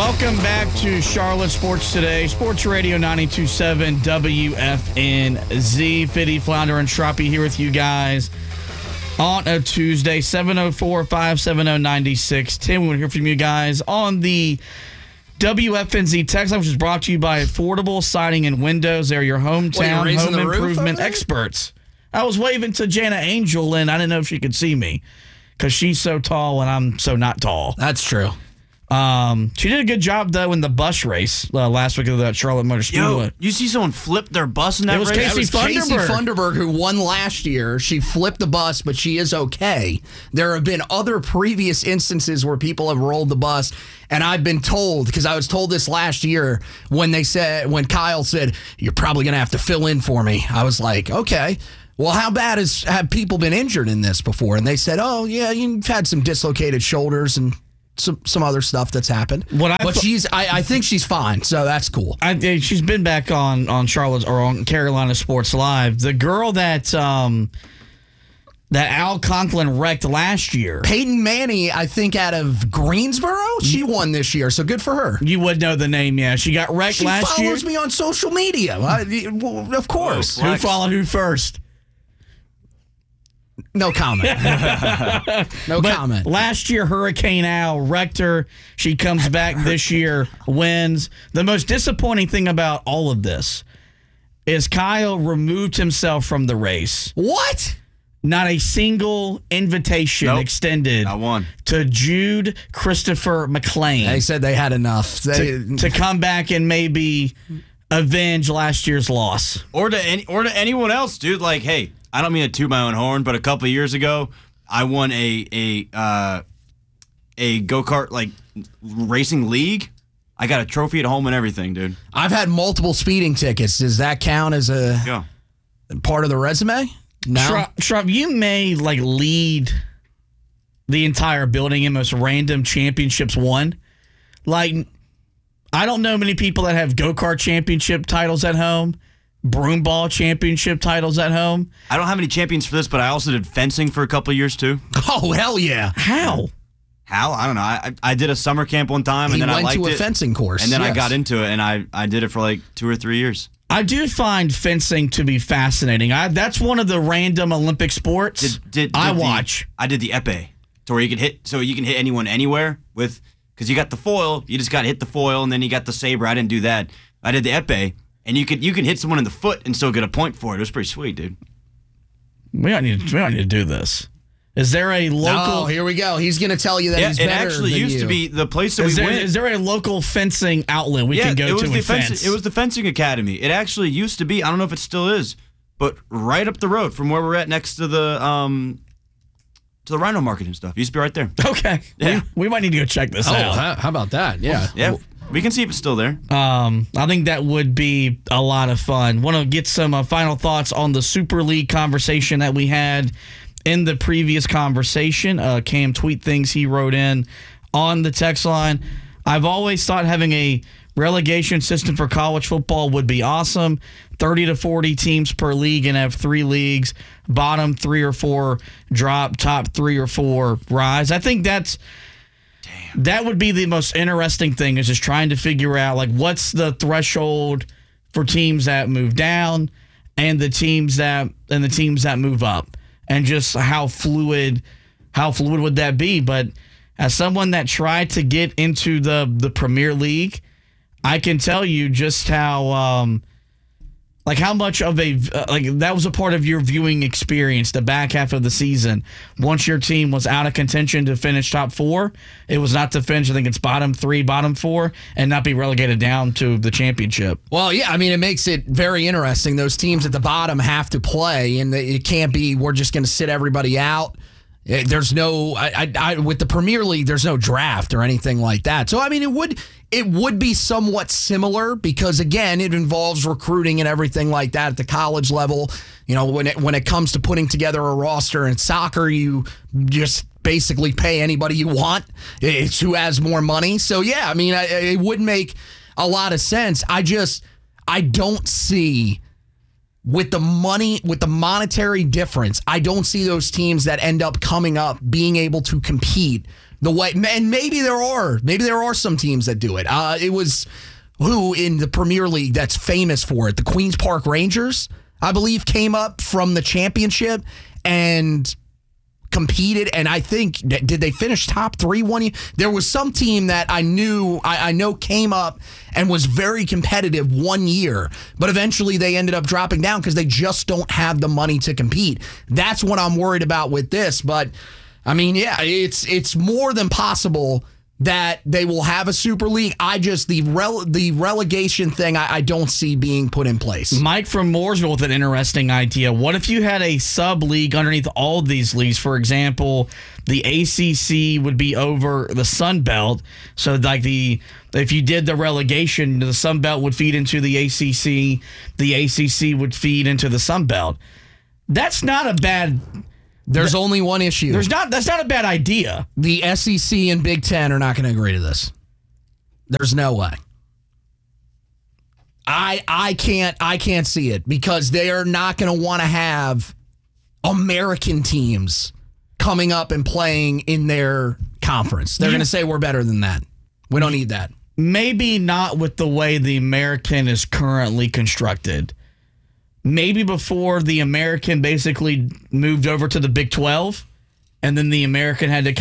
Welcome back to Charlotte Sports Today. Sports Radio 92.7 WFNZ. Fitty, Flounder, and Shroppy here with you guys on a Tuesday, 704-570-9610. We want to hear from you guys on the WFNZ text line, which is brought to you by Affordable Siding and Windows. They're your hometown home improvement experts. I was waving to Jana Angel, and I didn't know if she could see me because she's so tall and I'm so not tall. That's true. She did a good job, though, in the bus race last week of the Charlotte Motor Speedway. Yo, you see someone flip their bus in that race? Casey Casey Funderburg, who won last year. She flipped the bus, but she is okay. There have been other previous instances where people have rolled the bus, and I've been told, because I was told this last year when Kyle said, "You're probably going to have to fill in for me." I was like, okay. Well, how bad have people been injured in this before? And they said, oh, yeah, you've had some dislocated shoulders and some other stuff that's happened. I think she's fine, so that's cool. She's been back on Charlotte's or on Carolina Sports Live. The girl that Al Conklin wrecked last year, Peyton Manny, I think out of Greensboro, she won this year, so good for her. You would know the name, yeah. She got wrecked last year. She follows me on social media, of course. Who followed who first? No comment. No comment. Last year, Hurricane Al wrecked her. She comes back this year, wins. The most disappointing thing about all of this is Kyle removed himself from the race. What? Not a single invitation extended to Jude Christopher McLean. They said they had enough. To come back and maybe avenge last year's loss. Or to anyone else, dude. Like, hey, I don't mean to toot my own horn, but a couple of years ago, I won a go-kart racing league. I got a trophy at home and everything, dude. I've had multiple speeding tickets. Does that count as a part of the resume? No. Shrub, you may lead the entire building in most random championships won. I don't know many people that have go-kart championship titles at home. Broomball championship titles at home. I don't have any champions for this, but I also did fencing for a couple of years too. Oh, hell yeah. How? I don't know. I did a summer camp one time, and then I liked it. He went to a fencing course. And then I got into it, and I did it for 2 or 3 years. I do find fencing to be fascinating. That's one of the random Olympic sports I watch. I did the épée, to where you can hit anyone anywhere with, because you got the foil, you just got to hit the foil, and then you got the saber. I didn't do that. I did the épée. And you can hit someone in the foot and still get a point for it. It was pretty sweet, dude. We don't need to do this. Is there a local? Oh, here we go. He's going to tell you that he's better than you. It actually used to be the place that we went. Is there a local fencing outlet we can go to and fence? It was the fencing academy. It actually used to be. I don't know if it still is, but right up the road from where we're at, next to the Rhino Market and stuff. It used to be right there. Okay. Yeah. We might need to go check this out. How about that? Yeah. Yeah. We can see if it's still there. I think that would be a lot of fun. Want to get some final thoughts on the Super League conversation that we had in the previous conversation. Cam tweet things he wrote in on the text line. I've always thought having a relegation system for college football would be awesome. 30 to 40 teams per league and have 3 leagues. Bottom 3 or 4 drop, top 3 or 4 rise. I think that would be the most interesting thing, is just trying to figure out what's the threshold for teams that move down and the teams that move up, and just how fluid would that be. But as someone that tried to get into the Premier League, I can tell you just how how much of that was a part of your viewing experience, the back half of the season. Once your team was out of contention to finish top 4, it was not to finish, I think it's bottom 3, bottom 4, and not be relegated down to the championship. Well, yeah, I mean, it makes it very interesting. Those teams at the bottom have to play, and it can't be we're just going to sit everybody out. There's no, with the Premier League, there's no draft or anything like that. So, I mean, it would be somewhat similar because, again, it involves recruiting and everything like that at the college level. You know, when it comes to putting together a roster in soccer, you just basically pay anybody you want. It's who has more money. So, yeah, I mean, it would make a lot of sense. I don't see... With the monetary difference, I don't see those teams that end up coming up being able to compete the way, and maybe there are some teams that do it. It was who in the Premier League that's famous for it? The Queen's Park Rangers, I believe, came up from the championship and competed, and I think did they finish top 3 one year? There was some team that I know came up and was very competitive one year, but eventually they ended up dropping down because they just don't have the money to compete. That's what I'm worried about with this. But I mean, yeah, it's more than possible that they will have a Super League. I just the relegation thing I don't see being put in place. Mike from Mooresville with an interesting idea. What if you had a sub league underneath all of these leagues? For example, the ACC would be over the Sun Belt. So like if you did the relegation, the Sun Belt would feed into the ACC. The ACC would feed into the Sun Belt. That's not a bad. There's only one issue. That's not a bad idea. The SEC and Big Ten are not going to agree to this. There's no way. I can't see it because they are not going to want to have American teams coming up and playing in their conference. They're going to say we're better than that. We don't need that. Maybe not with the way the American is currently constructed. Maybe before the American basically moved over to the Big 12, and then the American had to